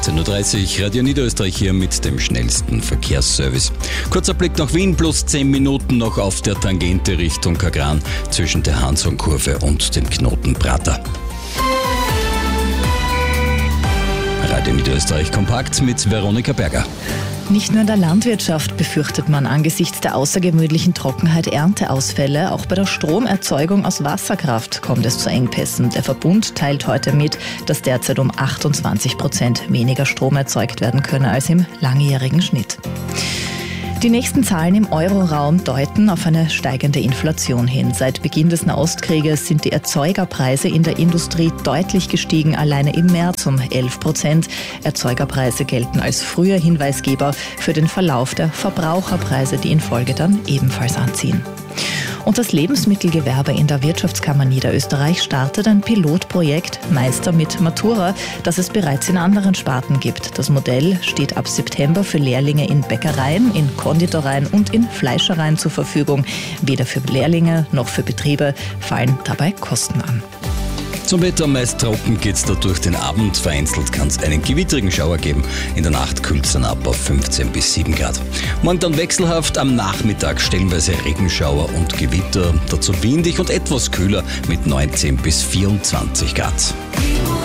18.30 Uhr, Radio Niederösterreich hier mit dem schnellsten Verkehrsservice. Kurzer Blick nach Wien, plus 10 Minuten noch auf der Tangente Richtung Kagran zwischen der Hansson-Kurve und dem Knoten Prater. Radio Niederösterreich kompakt mit Veronika Berger. Nicht nur in der Landwirtschaft befürchtet man angesichts der außergewöhnlichen Trockenheit Ernteausfälle. Auch bei der Stromerzeugung aus Wasserkraft kommt es zu Engpässen. Der Verbund teilt heute mit, dass derzeit um 28% weniger Strom erzeugt werden könne als im langjährigen Schnitt. Die nächsten Zahlen im Euroraum deuten auf eine steigende Inflation hin. Seit Beginn des Nahostkrieges sind die Erzeugerpreise in der Industrie deutlich gestiegen, alleine im März um 11%. Erzeugerpreise gelten als früher Hinweisgeber für den Verlauf der Verbraucherpreise, die in Folge dann ebenfalls anziehen. Und das Lebensmittelgewerbe in der Wirtschaftskammer Niederösterreich startet ein Pilotprojekt Meister mit Matura, das es bereits in anderen Sparten gibt. Das Modell steht ab September für Lehrlinge in Bäckereien, in Konditoreien und in Fleischereien zur Verfügung. Weder für Lehrlinge noch für Betriebe fallen dabei Kosten an. Zum Wetter, meist trocken geht's da durch den Abend. Vereinzelt kann es einen gewitterigen Schauer geben. In der Nacht kühlt es dann ab auf 15 bis 7 Grad. Morgen dann wechselhaft, am Nachmittag stellenweise Regenschauer und Gewitter. Dazu windig und etwas kühler mit 19 bis 24 Grad.